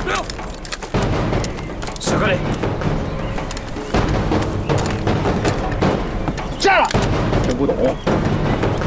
史克雷， 下来！听不懂。